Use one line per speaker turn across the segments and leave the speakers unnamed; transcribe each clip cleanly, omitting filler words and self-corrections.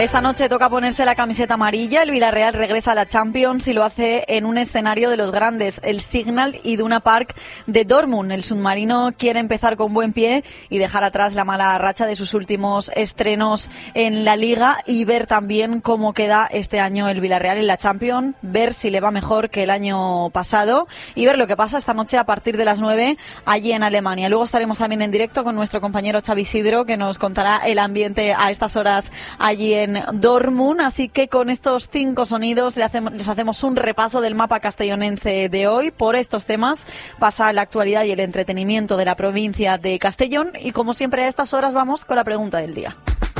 Esta noche toca ponerse la camiseta amarilla. El Villarreal regresa a la Champions y lo hace en un escenario de los grandes, el Signal Iduna Park de Dortmund. El submarino quiere empezar con buen pie y dejar atrás la mala racha de sus últimos estrenos en la Liga y ver también cómo queda este año el Villarreal en la Champions, ver si le va mejor que el año pasado y ver lo que pasa esta noche a partir de las 9 allí en Alemania. Luego estaremos también en directo con nuestro compañero Xavi Isidro, que nos contará el ambiente a estas horas allí en Dortmund. Así que con estos 5 sonidos les hacemos un repaso del mapa castellonense de hoy. Por estos temas pasa la actualidad y el entretenimiento de la provincia de Castellón y como siempre a estas horas vamos con la pregunta del día.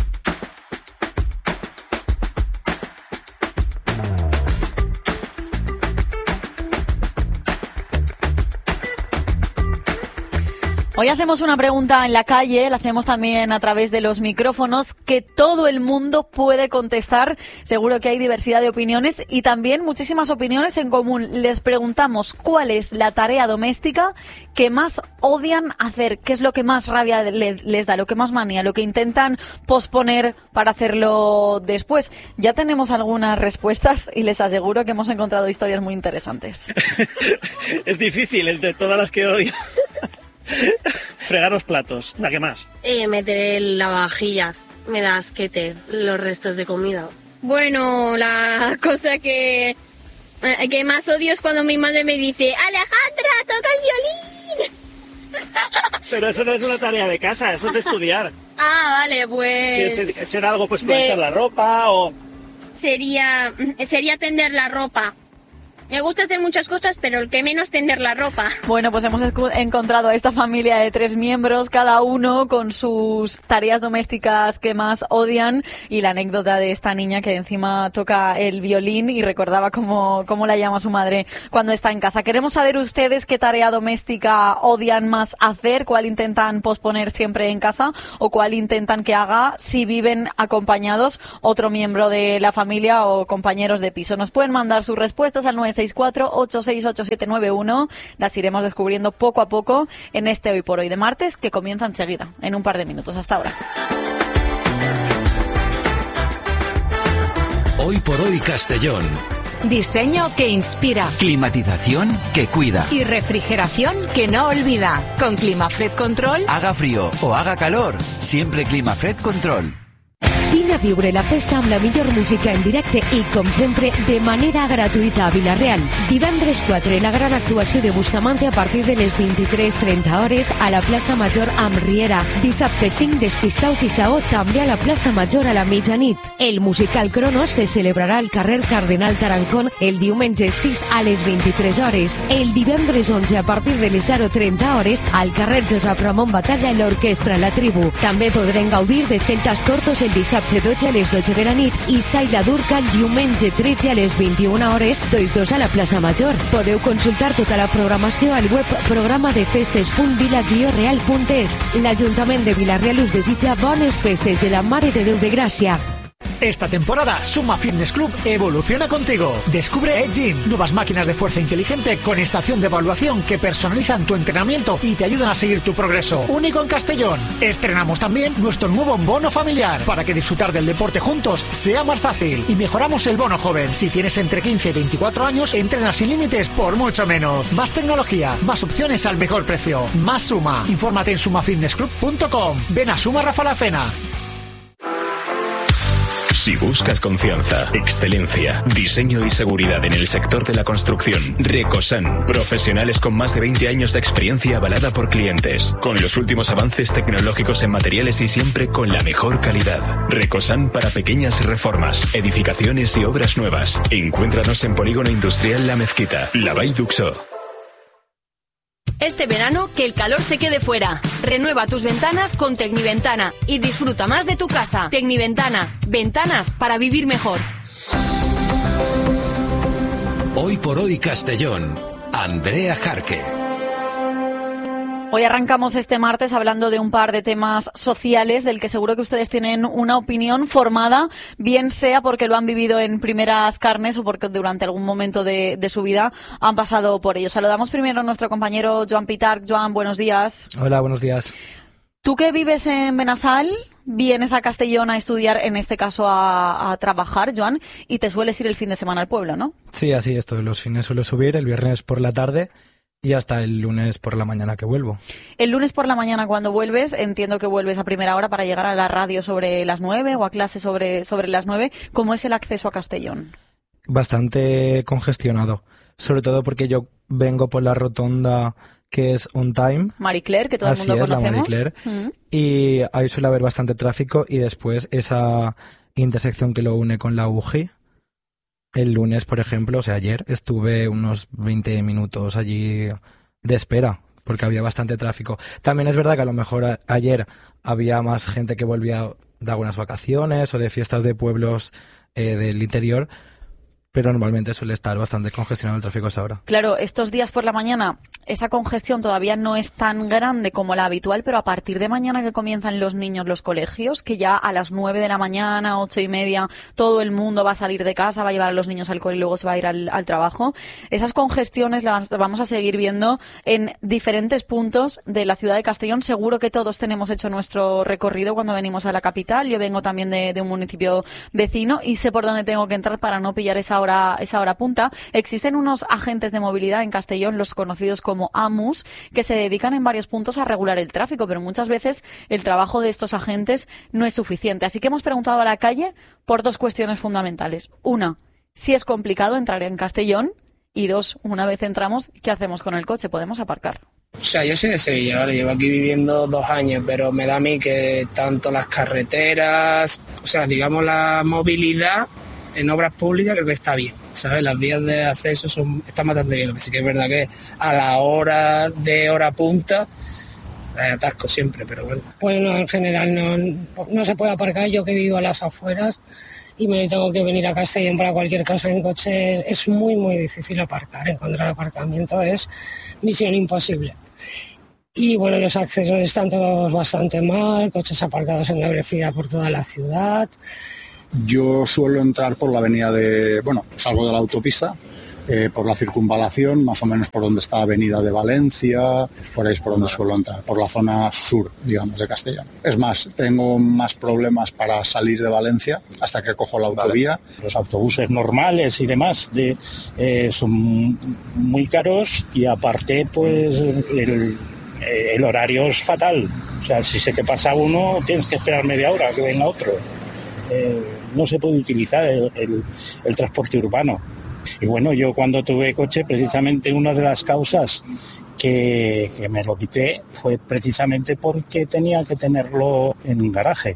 Hoy hacemos una pregunta en la calle, la hacemos también a través de los micrófonos, que todo el mundo puede contestar. Seguro que hay diversidad de opiniones y también muchísimas opiniones en común. Les preguntamos cuál es la tarea doméstica que más odian hacer, qué es lo que más rabia les da, lo que más manía, lo que intentan posponer para hacerlo después. Ya tenemos algunas respuestas y les aseguro que hemos encontrado historias muy interesantes.
Es difícil, entre todas las que odio. Fregar los platos, ¿la que más?
Meter el lavavajillas, me da asquete los restos de comida.
Bueno, la cosa que más odio es cuando mi madre me dice Alejandra, toca el violín.
Pero eso no es una tarea de casa, eso es de estudiar.
Ah, vale, pues...
¿Será algo pues para echar la ropa o...?
Sería tender la ropa. Me gusta hacer muchas cosas, pero el que menos tender la ropa.
Bueno, pues hemos encontrado a esta familia de 3 miembros, cada uno con sus tareas domésticas que más odian y la anécdota de esta niña que encima toca el violín y recordaba cómo la llama su madre cuando está en casa. Queremos saber ustedes qué tarea doméstica odian más hacer, cuál intentan posponer siempre en casa o cuál intentan que haga si viven acompañados otro miembro de la familia o compañeros de piso. Nos pueden mandar sus respuestas al 964-868791. Las iremos descubriendo poco a poco en este Hoy por Hoy de martes, que comienza enseguida, en un par de minutos. Hasta ahora.
Hoy por Hoy Castellón.
Diseño que inspira.
Climatización que cuida.
Y refrigeración que no olvida. Con Climafred Control.
Haga frío o haga calor, siempre Climafred Control.
Vine a viure la festa amb la millor música en directe i, com sempre, de manera gratuïta a Vila-real. Divendres 4, la gran actuació de Bustamante a partir de les 23:30 hores a la plaça Major amb Riera. Dissabte 5, Despistaus i Saó també a la plaça Major a la mitjanit. El musical Cronos se celebrarà al carrer Cardenal Tarancón el diumenge 6 a les 23 hores. El divendres 11 a partir de les 0:30 hores al carrer Josep Ramon Batalla l'Orquestra La Tribu. També podrem gaudir de Celtas Cortos el dissabte 12 a les 12 de la nit i Saila Durca el diumenge 13 a les 21 hores, 2 a la plaça Major. Podeu consultar tota la programació al web programadefestes.vila-real.es. L'Ajuntament de Vila-real us desitja bones festes de la Mare de Déu de Gràcia.
Esta temporada, Suma Fitness Club evoluciona contigo. Descubre Edge Gym, nuevas máquinas de fuerza inteligente con estación de evaluación que personalizan tu entrenamiento y te ayudan a seguir tu progreso. Único en Castellón. Estrenamos también nuestro nuevo bono familiar para que disfrutar del deporte juntos sea más fácil. Y mejoramos el bono joven. Si tienes entre 15 y 24 años, entrenas sin límites por mucho menos. Más tecnología, más opciones al mejor precio. Más Suma. Infórmate en sumafitnessclub.com. Ven a Suma Rafa La Fena.
Si buscas confianza, excelencia, diseño y seguridad en el sector de la construcción, Recosan, profesionales con más de 20 años de experiencia avalada por clientes, con los últimos avances tecnológicos en materiales y siempre con la mejor calidad. Recosan para pequeñas reformas, edificaciones y obras nuevas. Encuéntranos en Polígono Industrial La Mezquita, La Vall d'Uxó.
Este verano, que el calor se quede fuera. Renueva tus ventanas con Tecniventana y disfruta más de tu casa. Tecniventana, ventanas para vivir mejor.
Hoy por Hoy Castellón, Andrea Jarque.
Hoy arrancamos este martes hablando de un par de temas sociales del que seguro que ustedes tienen una opinión formada, bien sea porque lo han vivido en primeras carnes o porque durante algún momento de su vida han pasado por ello. Saludamos primero a nuestro compañero Joan Pitarch. Joan, buenos días.
Hola, buenos días.
Tú que vives en Benassal, vienes a Castellón a estudiar, en este caso a trabajar, Joan, y te sueles ir el fin de semana al pueblo, ¿no?
Sí, así es. Todos los fines suelo subir, el viernes por la tarde y hasta el lunes por la mañana que vuelvo.
El lunes por la mañana cuando vuelves, entiendo que vuelves a primera hora para llegar a la radio sobre las 9 o a clase sobre las 9. ¿Cómo es el acceso a Castellón?
Bastante congestionado, sobre todo porque yo vengo por la rotonda que es On Time.
Marie Claire, que todo el mundo conocemos.
La Marie Claire. Y ahí suele haber bastante tráfico y después esa intersección que lo une con la UGI. El lunes, por ejemplo, o sea, ayer estuve unos 20 minutos allí de espera porque había bastante tráfico. También es verdad que a lo mejor ayer había más gente que volvía de algunas vacaciones o de fiestas de pueblos del interior, pero normalmente suele estar bastante congestionado el tráfico a esa hora.
Claro, estos días por la mañana esa congestión todavía no es tan grande como la habitual, pero a partir de mañana que comienzan los niños los colegios, que ya a las 9 de la mañana, 8:30, todo el mundo va a salir de casa, va a llevar a los niños al cole y luego se va a ir al trabajo. Esas congestiones las vamos a seguir viendo en diferentes puntos de la ciudad de Castellón. Seguro que todos tenemos hecho nuestro recorrido cuando venimos a la capital. Yo vengo también de un municipio vecino y sé por dónde tengo que entrar para no pillar esa hora punta. Existen unos agentes de movilidad en Castellón, los conocidos como AMUS, que se dedican en varios puntos a regular el tráfico, pero muchas veces el trabajo de estos agentes no es suficiente. Así que hemos preguntado a la calle por dos cuestiones fundamentales. Una, si es complicado entrar en Castellón, y dos, una vez entramos, ¿qué hacemos con el coche? ¿Podemos aparcar?
O sea, yo soy de Sevilla, ¿vale? Llevo aquí viviendo 2 años, pero me da a mí que tanto las carreteras, o sea, digamos la movilidad en obras públicas creo que está bien, ¿sabes? Las vías de acceso están bastante bien, lo que sí que es verdad que a la hora punta hay atasco siempre, pero bueno.
Pues no, en general no se puede aparcar. Yo que vivo a las afueras y me tengo que venir a Castellón para cualquier cosa en coche, es muy muy difícil aparcar. Encontrar aparcamiento es misión imposible. Y bueno, los accesos están todos bastante mal, coches aparcados en doble fila por toda la ciudad.
Yo suelo entrar por la avenida salgo de la autopista, por la circunvalación, más o menos por donde está Avenida de Valencia, por ahí es por donde suelo entrar, por la zona sur, digamos, de Castellón. Es más, tengo más problemas para salir de Valencia hasta que cojo la autovía.
Los autobuses normales y demás son muy caros y aparte, pues, el horario es fatal. O sea, si se te pasa uno, tienes que esperar media hora que venga otro. No se puede utilizar el transporte urbano. Y bueno, yo cuando tuve coche, precisamente una de las causas que me lo quité fue precisamente porque tenía que tenerlo en garaje.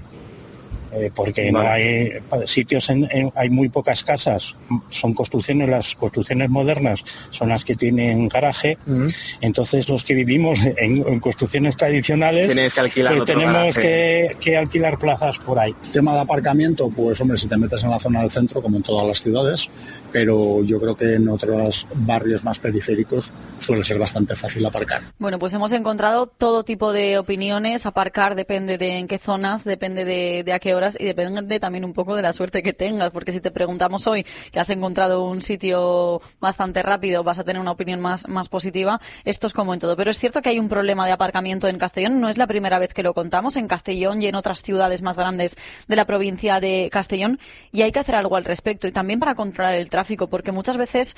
Porque no hay sitios, hay muy pocas casas, son las construcciones modernas son las que tienen garaje. Entonces los que vivimos en construcciones tradicionales pues tenemos que alquilar plazas por ahí.
Tema de aparcamiento, pues hombre, si te metes en la zona del centro, como en todas las ciudades, pero yo creo que en otros barrios más periféricos suele ser bastante fácil aparcar.
Bueno, pues hemos encontrado todo tipo de opiniones. Aparcar depende de en qué zonas, depende de a qué horas y depende también un poco de la suerte que tengas, porque si te preguntamos hoy que has encontrado un sitio bastante rápido, vas a tener una opinión más positiva. Esto es como en todo, pero es cierto que hay un problema de aparcamiento en Castellón. No es la primera vez que lo contamos, en Castellón y en otras ciudades más grandes de la provincia de Castellón, y hay que hacer algo al respecto, y también para controlar el tráfico, porque muchas veces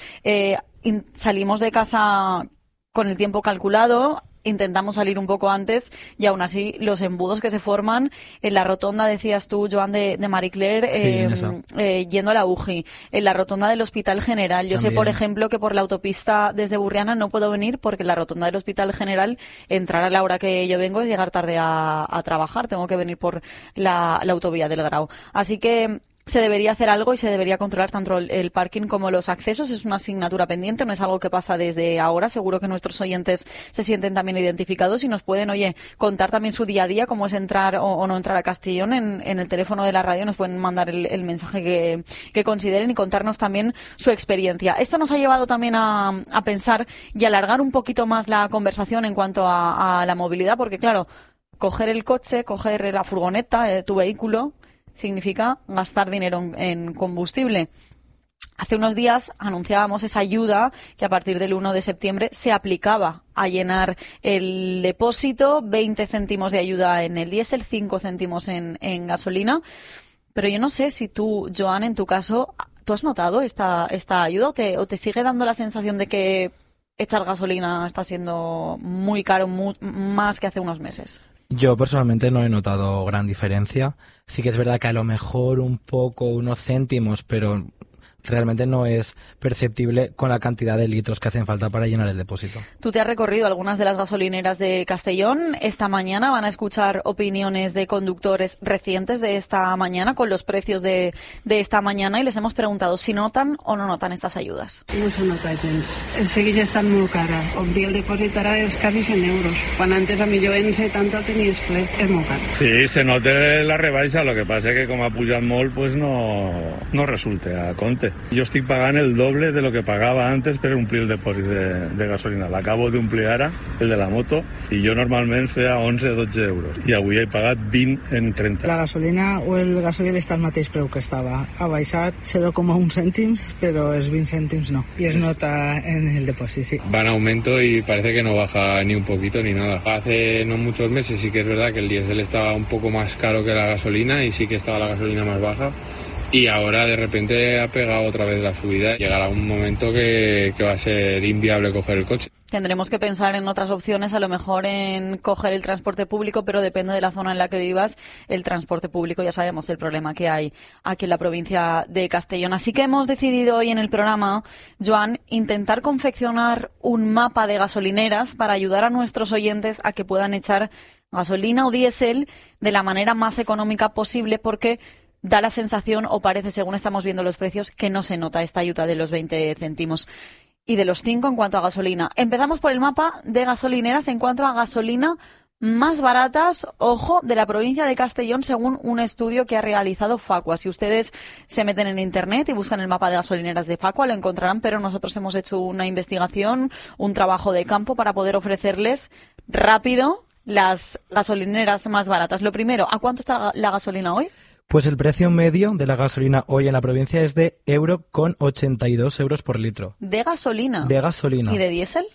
salimos de casa con el tiempo calculado, intentamos salir un poco antes y aún así los embudos que se forman en la rotonda, decías tú, Joan, de Marie Claire, yendo a la UGI, en la rotonda del Hospital General. Yo sé, por ejemplo, que por la autopista desde Burriana no puedo venir porque en la rotonda del Hospital General entrar a la hora que yo vengo es llegar tarde a trabajar. Tengo que venir por la autovía del Grau. Así que se debería hacer algo y se debería controlar tanto el parking como los accesos. Es una asignatura pendiente, no es algo que pasa desde ahora. Seguro que nuestros oyentes se sienten también identificados y nos pueden, contar también su día a día, cómo es entrar o no entrar a Castellón. En el teléfono de la radio nos pueden mandar el mensaje que consideren y contarnos también su experiencia. Esto nos ha llevado también a pensar y alargar un poquito más la conversación en cuanto a la movilidad, porque claro, coger el coche, coger la furgoneta, tu vehículo, significa gastar dinero en combustible. Hace unos días anunciábamos esa ayuda que a partir del 1 de septiembre se aplicaba a llenar el depósito, 20 céntimos de ayuda en el diésel, 5 céntimos en gasolina. Pero yo no sé si tú, Joan, en tu caso, ¿tú has notado esta ayuda o te sigue dando la sensación de que echar gasolina está siendo muy caro, más que hace unos meses?
Yo personalmente no he notado gran diferencia. Sí que es verdad que a lo mejor un poco, unos céntimos, pero realmente no es perceptible con la cantidad de litros que hacen falta para llenar el depósito.
Tú te has recorrido algunas de las gasolineras de Castellón. Esta mañana van a escuchar opiniones de conductores recientes de esta mañana con los precios de esta mañana y les hemos preguntado si notan o no notan estas ayudas.
No se nota gens. Segueix estant molt cara. Obrir el depòsit ara és quasi 100 euros. Quan antes a millor en 70 tenies ple. És molt car.
Sí, se nota la rebaixa, lo que pasa que com ha pujat molt, pues no resulta a compte. Jo estic pagant el doble de lo que pagava antes per omplir el depòsit de gasolina. L'acabo d'omplir ara, el de la moto, i jo normalment feia 11-12 euros. I avui he pagat 20 en 30.
La gasolina o el gasoil està al mateix preu que estava. Ha baixat 0,1 cèntims, però els 20 cèntims no. I es nota en el depòsit, sí.
Va en aumento y parece que no baja ni un poquito ni nada. Hace no muchos meses sí que es verdad que el diésel estaba un poco más caro que la gasolina y sí que estaba la gasolina más baja. Y ahora de repente ha pegado otra vez la subida. Llegará un momento que va a ser inviable coger el coche.
Tendremos que pensar en otras opciones, a lo mejor en coger el transporte público, pero depende de la zona en la que vivas. El transporte público, ya sabemos el problema que hay aquí en la provincia de Castellón. Así que hemos decidido hoy en el programa, Joan, intentar confeccionar un mapa de gasolineras para ayudar a nuestros oyentes a que puedan echar gasolina o diésel de la manera más económica posible, porque da la sensación, o parece, según estamos viendo los precios, que no se nota esta ayuda de los 20 céntimos. Y de los 5 en cuanto a gasolina. Empezamos por el mapa de gasolineras en cuanto a gasolina más baratas, ojo, de la provincia de Castellón, según un estudio que ha realizado Facua. Si ustedes se meten en internet y buscan el mapa de gasolineras de Facua, lo encontrarán, pero nosotros hemos hecho una investigación, un trabajo de campo para poder ofrecerles rápido las gasolineras más baratas. Lo primero, ¿a cuánto está la gasolina hoy?
Pues el precio medio de la gasolina hoy en la provincia es de €82 por litro.
¿De gasolina?
De gasolina.
¿Y de diésel?